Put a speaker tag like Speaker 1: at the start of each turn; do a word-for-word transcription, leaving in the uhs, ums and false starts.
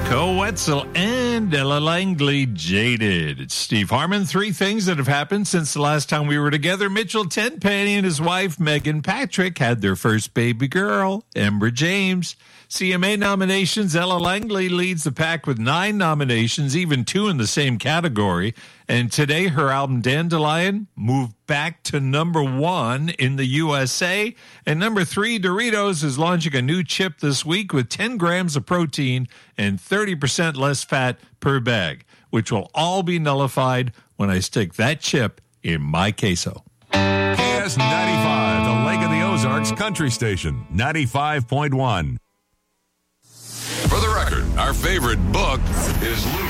Speaker 1: Cole Wetzel and Ella Langley, Jaded. It's Steve Harmon. Three things that have happened since the last time we were together. Mitchell Tenpenny and his wife, Megan Patrick, had their first baby girl, Ember James. C M A nominations, Ella Langley leads the pack with nine nominations, even two in the same category. And today, her album Dandelion moved back to number one in the U S A. And number three, Doritos is launching a new chip this week with ten grams of protein and thirty percent less fat per bag, which will all be nullified when I stick that chip in my queso.
Speaker 2: K S ninety-five, the Lake of the Ozarks Country Station, ninety-five point one. For the record, our favorite book is Luke.